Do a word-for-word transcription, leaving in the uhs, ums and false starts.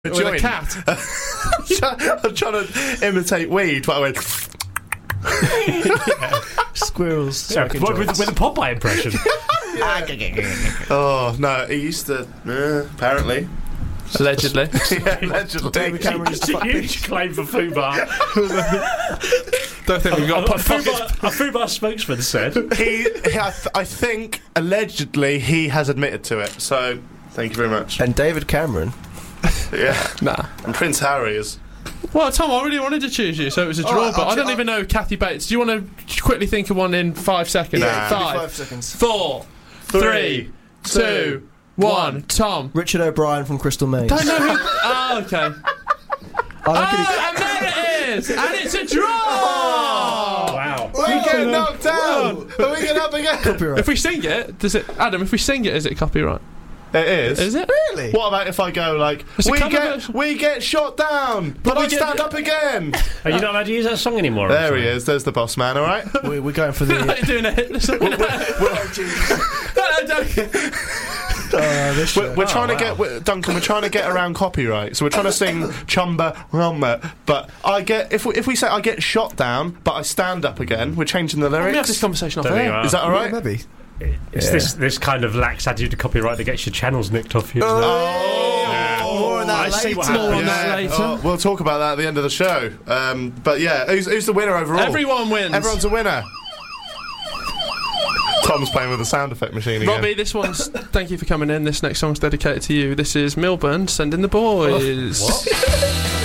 with a cat. I'm trying to imitate weed, but I went. yeah. Squirrels. Sorry, with, with, with a Popeye impression. Oh no, he used to. Uh, apparently, Allegedly. yeah, allegedly. David Cameron used to It's a fuck huge pigs. claim for Fubar. Don't think we've got a, a, to put pockets. Fubar, a Fubar spokesman said. he, he I, th- I think allegedly he has admitted to it. So thank you very much. And David Cameron. Yeah, Nah. and Prince Harry is. Well, Tom, I really wanted to choose you, so it was a All draw, right, but I'll I don't ch- even know Kathy Bates. Do you want to quickly think of one in five seconds? Yeah, Five, Five seconds. four, three, two, one. Tom. Richard O'Brien from Crystal Maze. Don't know who. Oh, okay. I reckon he- Oh, and there it is! And it's a draw! Wow. We get knocked out. Are we get up again? Copyright. If we sing it, does it. Adam, if we sing it, is it copyright? It is. Is it? Really? What about if I go like, It's a we cover get version. we get shot down, but, we I get- stand up again? Are you not allowed to use that song anymore? or There he something? is. There's the boss man. All right. we, we're going for Like the. doing a hit. Uh, this We're, show. we're trying wow. to get we're, Duncan. We're trying to get around copyright, so we're trying to sing Chumba Rumba. But I get if we, if we say I get shot down, but I stand up again. We're changing the We have this lyrics. conversation off There you air. are. Is that all right? Yeah, maybe. It's Yeah. this this kind of lax attitude to copyright that gets your channels nicked off you. isn't it? Oh, More on that I see what later. More on happens. that later. Oh, we'll talk about that at the end of the show. Um, but yeah, who's, who's the winner overall? Everyone wins. Everyone's a winner. Tom's playing with the sound effect machine again. Robbie, this one's. Thank you for coming in. This next song's dedicated to you. This is Milburn, Send in the Boys. What?